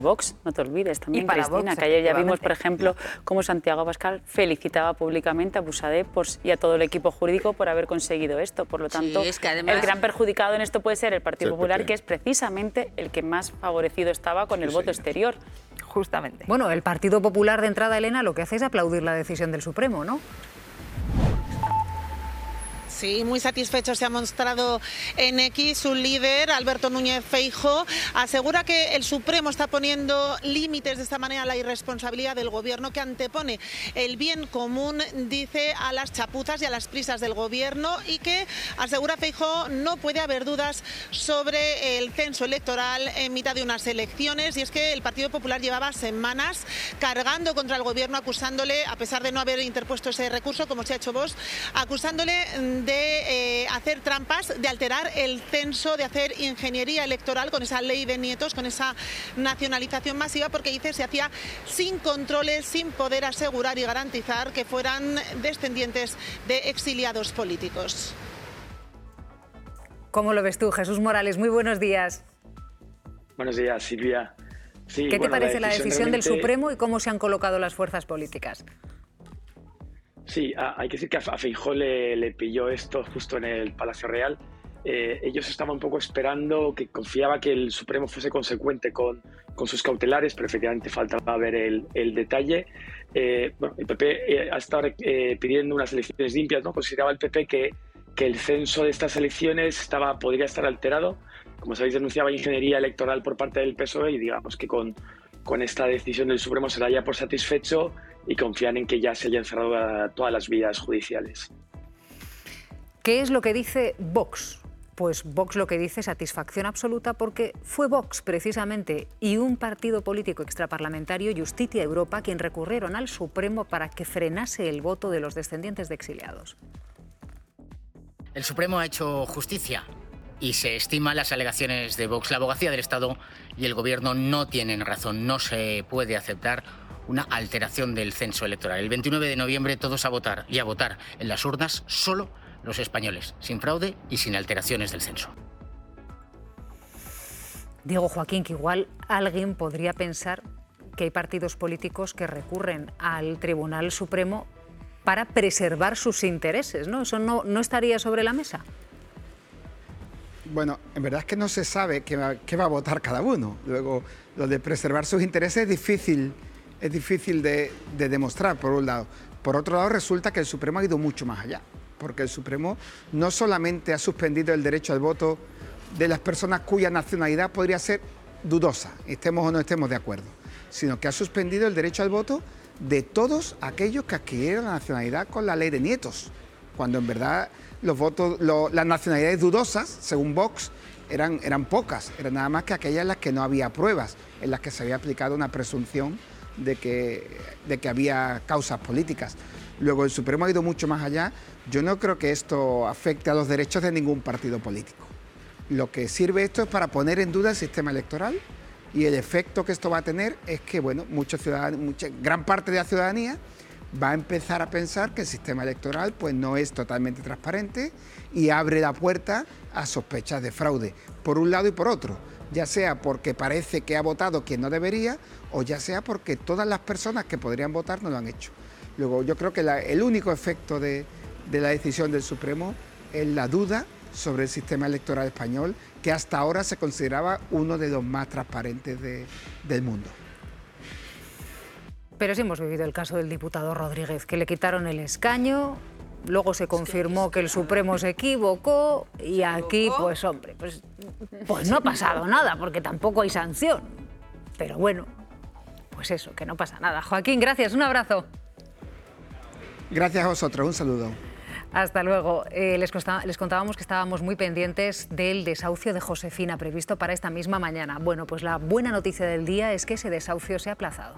Vox, no te olvides también, para Cristina, Vox, que ayer ya vimos, por ejemplo, cómo Santiago Abascal felicitaba públicamente a Busadé y a todo el equipo jurídico por haber conseguido esto. Por lo tanto, es que además, el gran perjudicado en esto puede ser el Partido Popular, PP. que es precisamente el que más favorecido estaba con el voto exterior. Justamente. Bueno, el Partido Popular de entrada, Elena, lo que hace es aplaudir la decisión del Supremo, ¿no? Sí, muy satisfecho se ha mostrado en X. Su líder, Alberto Núñez Feijóo, asegura que el Supremo está poniendo límites de esta manera a la irresponsabilidad del Gobierno, que antepone el bien común, dice, a las chapuzas y a las prisas del Gobierno, y que, asegura Feijóo, no puede haber dudas sobre el censo electoral en mitad de unas elecciones. Y es que el Partido Popular llevaba semanas cargando contra el Gobierno, acusándole, a pesar de no haber interpuesto ese recurso, como se ha hecho Vox, acusándole de hacer trampas, de alterar el censo, de hacer ingeniería electoral con esa ley de nietos, con esa nacionalización masiva, porque dice se hacía sin controles, sin poder asegurar y garantizar que fueran descendientes de exiliados políticos. ¿Cómo lo ves tú, Jesús Morales? Muy buenos días. Buenos días, Silvia. Sí, ¿Qué te parece la decisión del realmente... Supremo y cómo se han colocado las fuerzas políticas? Sí, hay que decir que a Feijóo le pilló esto justo en el Palacio Real. Ellos estaban un poco esperando, que confiaba que el Supremo fuese consecuente con sus cautelares, pero efectivamente faltaba ver el detalle. Bueno, el PP ha estado pidiendo unas elecciones limpias, ¿no? Consideraba el PP que el censo de estas elecciones podría estar alterado. Como sabéis, denunciaba ingeniería electoral por parte del PSOE y digamos que con esta decisión del Supremo se da ya por satisfecho y confían en que ya se hayan cerrado todas las vías judiciales. ¿Qué es lo que dice Vox? Pues Vox lo que dice satisfacción absoluta, porque fue Vox precisamente y un partido político extraparlamentario, Justicia Europa, quien recurrieron al Supremo para que frenase el voto de los descendientes de exiliados. el Supremo ha hecho justicia y se estiman las alegaciones de Vox. La Abogacía del Estado y el Gobierno no tienen razón. No se puede aceptar una alteración del censo electoral. El 29 de noviembre todos a votar y a votar en las urnas, solo los españoles, sin fraude y sin alteraciones del censo. Diego, Joaquín, que igual alguien podría pensar que hay partidos políticos que recurren al Tribunal Supremo para preservar sus intereses, ¿no? ¿Eso no estaría sobre la mesa? Bueno, en verdad es que no se sabe qué va a votar cada uno. Luego, lo de preservar sus intereses es difícil de demostrar, por un lado. Por otro lado, resulta que el Supremo ha ido mucho más allá, porque el Supremo no solamente ha suspendido el derecho al voto de las personas cuya nacionalidad podría ser dudosa, estemos o no estemos de acuerdo, sino que ha suspendido el derecho al voto de todos aquellos que adquirieron la nacionalidad con la ley de nietos, cuando en verdad las nacionalidades dudosas, según Vox, eran pocas, eran nada más que aquellas en las que no había pruebas, en las que se había aplicado una presunción de que había causas políticas. Luego el Supremo ha ido mucho más allá. Yo no creo que esto afecte a los derechos de ningún partido político. Lo que sirve esto es para poner en duda el sistema electoral, y el efecto que esto va a tener es que, bueno, gran parte de la ciudadanía va a empezar a pensar que el sistema electoral pues no es totalmente transparente y abre la puerta a sospechas de fraude, por un lado y por otro, ya sea porque parece que ha votado quien no debería, o ya sea porque todas las personas que podrían votar no lo han hecho. Luego, yo creo que el único efecto de la decisión del Supremo es la duda sobre el sistema electoral español, que hasta ahora se consideraba uno de los más transparentes del mundo. Pero sí hemos vivido el caso del diputado Rodríguez, que le quitaron el escaño, luego se confirmó que el Supremo se equivocó y aquí, pues hombre, pues no ha pasado nada, porque tampoco hay sanción. Pero bueno, pues eso, que no pasa nada. Joaquín, gracias, un abrazo. Gracias a vosotros, un saludo. Hasta luego. Les contábamos que estábamos muy pendientes del desahucio de Josefina, previsto para esta misma mañana. Bueno, pues la buena noticia del día es que ese desahucio se ha aplazado.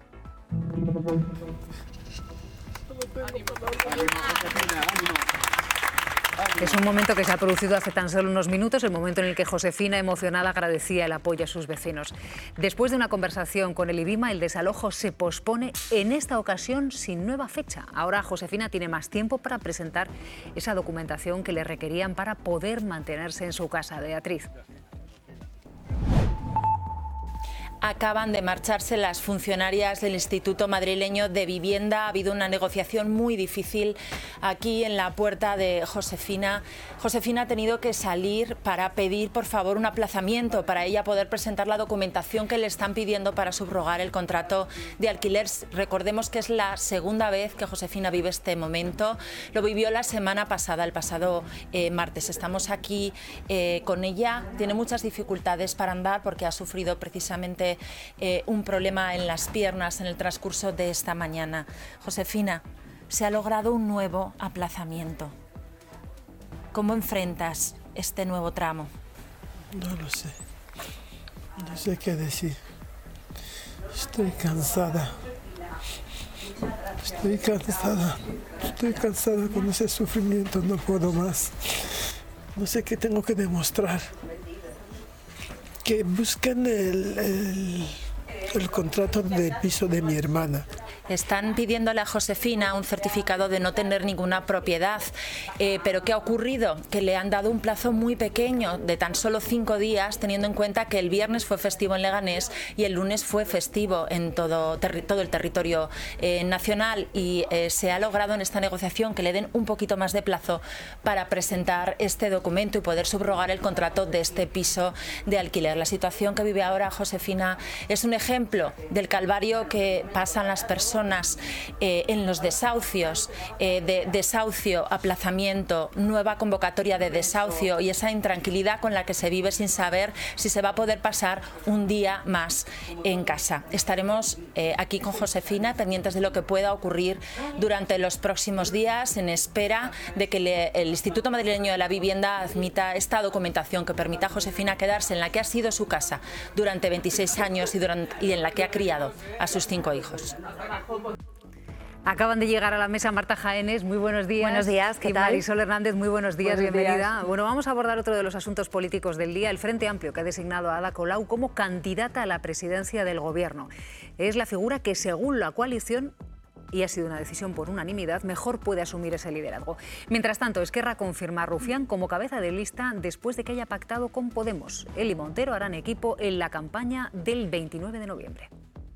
Es un momento que se ha producido hace tan solo unos minutos, el momento en el que Josefina, emocionada, agradecía el apoyo a sus vecinos. Después de una conversación con el IBIMA, el desalojo se pospone, en esta ocasión sin nueva fecha. Ahora Josefina tiene más tiempo para presentar esa documentación que le requerían para poder mantenerse en su casa. Beatriz. Acaban de marcharse las funcionarias del Instituto Madrileño de Vivienda. Ha habido una negociación muy difícil aquí en la puerta de Josefina. Josefina ha tenido que salir para pedir, por favor, un aplazamiento para ella poder presentar la documentación que le están pidiendo para subrogar el contrato de alquiler. Recordemos que es la segunda vez que Josefina vive este momento. Lo vivió la semana pasada, el pasado martes. Estamos aquí con ella. Tiene muchas dificultades para andar porque ha sufrido precisamente un problema en las piernas en el transcurso de esta mañana. Josefina, se ha logrado un nuevo aplazamiento. ¿Cómo enfrentas este nuevo tramo? No lo sé. No sé qué decir. Estoy cansada. Estoy cansada con ese sufrimiento. No puedo más. No sé qué tengo que demostrar. Que busquen el contrato del piso de mi hermana. Están pidiéndole a Josefina un certificado de no tener ninguna propiedad. ¿Pero qué ha ocurrido? Que le han dado un plazo muy pequeño, de tan solo 5 días, teniendo en cuenta que el viernes fue festivo en Leganés y el lunes fue festivo en todo el territorio nacional. Y se ha logrado en esta negociación que le den un poquito más de plazo para presentar este documento y poder subrogar el contrato de este piso de alquiler. La situación que vive ahora Josefina es un ejemplo del calvario que pasan las personas en los desahucios, de desahucio, aplazamiento, nueva convocatoria de desahucio y esa intranquilidad con la que se vive sin saber si se va a poder pasar un día más en casa. Estaremos aquí con Josefina pendientes de lo que pueda ocurrir durante los próximos días, en espera de que el Instituto Madrileño de la Vivienda admita esta documentación que permita a Josefina quedarse en la que ha sido su casa durante 26 años y en la que ha criado a sus 5 hijos. Acaban de llegar a la mesa Marta Jaénes, muy buenos días. Buenos días, ¿qué y tal? Marisol Hernández, muy buenos días, Buenos bienvenida. días. Bueno, vamos a abordar otro de los asuntos políticos del día, el Frente Amplio, que ha designado a Ada Colau como candidata a la presidencia del Gobierno. Es la figura que, según la coalición, y ha sido una decisión por unanimidad, mejor puede asumir ese liderazgo. Mientras tanto, Esquerra confirma a Rufián como cabeza de lista después de que haya pactado con Podemos. Él y Montero harán equipo en la campaña del 29 de noviembre.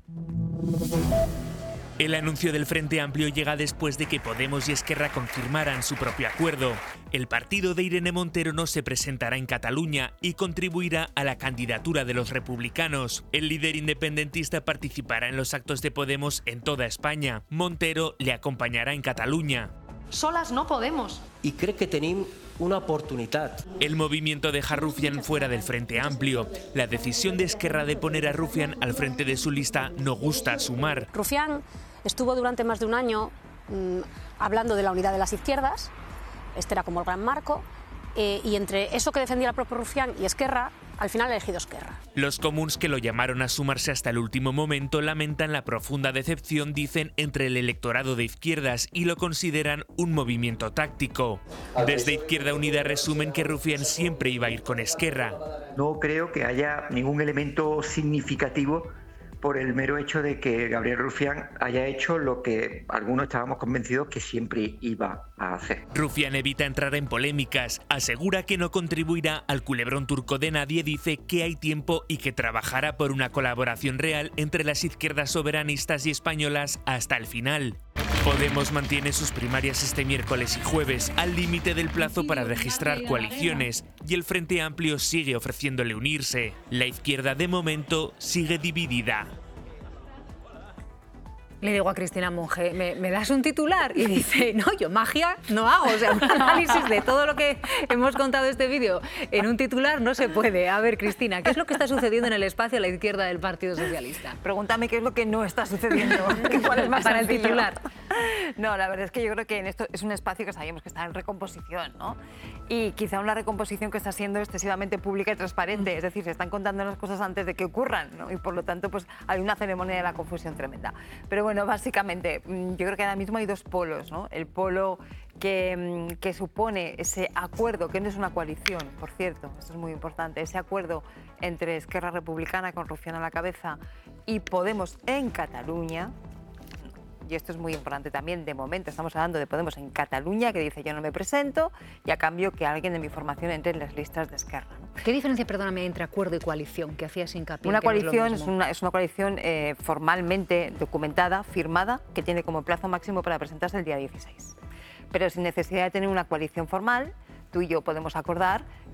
El anuncio del Frente Amplio llega después de que Podemos y Esquerra confirmaran su propio acuerdo. El partido de Irene Montero no se presentará en Cataluña y contribuirá a la candidatura de los republicanos. El líder independentista participará en los actos de Podemos en toda España. Montero le acompañará en Cataluña. Solas no podemos. I crec que tenim una oportunitat. El movimiento deja a Rufián fuera del Frente Amplio. La decisión de Esquerra de poner a Rufián al frente de su lista no gusta a Sumar. Rufián estuvo durante más de un año hablando de la unidad de las izquierdas. Este era como el gran marco. Y entre eso que defendía el propio Rufián y Esquerra, al final ha elegido Esquerra. Los comuns, que lo llamaron a sumarse hasta el último momento, lamentan la profunda decepción, dicen, entre el electorado de izquierdas y lo consideran un movimiento táctico. Desde Izquierda Unida resumen que Rufián siempre iba a ir con Esquerra. No creo que haya ningún elemento significativo por el mero hecho de que Gabriel Rufián haya hecho lo que algunos estábamos convencidos que siempre iba a hacer. Rufián evita entrar en polémicas, asegura que no contribuirá al culebrón turco de nadie, dice que hay tiempo y que trabajará por una colaboración real entre las izquierdas soberanistas y españolas hasta el final. Podemos mantiene sus primarias este miércoles y jueves, al límite del plazo para registrar coaliciones, y el Frente Amplio sigue ofreciéndole unirse. La izquierda, de momento, sigue dividida. Le digo a Cristina Monge, ¿me das un titular? Y dice, no, yo magia no hago. O sea, un análisis de todo lo que hemos contado en este vídeo en un titular no se puede. A ver, Cristina, ¿qué es lo que está sucediendo en el espacio a la izquierda del Partido Socialista? Pregúntame qué es lo que no está sucediendo. ¿Cuál es más para el sencillo? titular? No, la verdad es que yo creo que en esto es un espacio que sabíamos que está en recomposición, ¿no? Y quizá una recomposición que está siendo excesivamente pública y transparente. Es decir, se están contando las cosas antes de que ocurran, ¿no? Y por lo tanto, pues hay una ceremonia de la confusión tremenda. Pero bueno, básicamente, yo creo que ahora mismo hay dos polos, ¿no? El polo que supone ese acuerdo, que no es una coalición, por cierto, esto es muy importante, ese acuerdo entre Esquerra Republicana con Rufián a la cabeza y Podemos en Cataluña. Y esto es muy importante también, de momento estamos hablando de Podemos en Cataluña, que dice yo no me presento, y a cambio que alguien de mi formación entre en las listas de Esquerra, ¿no? ¿Qué diferencia, perdóname, entre acuerdo y coalición, que hacías hincapié? Una que no es lo coalición mismo? es una coalición formalmente documentada, firmada, que tiene como plazo máximo para presentarse el día 16. Pero sin necesidad de tener una coalición formal, tú y yo podemos acordar